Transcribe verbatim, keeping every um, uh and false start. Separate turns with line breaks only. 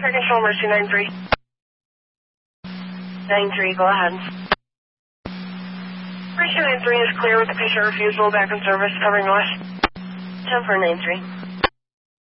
Air Control, Mercy nine three. nine three, go ahead. Mercy nine three is clear with the patient refusal back in service, covering west. ten four nine three.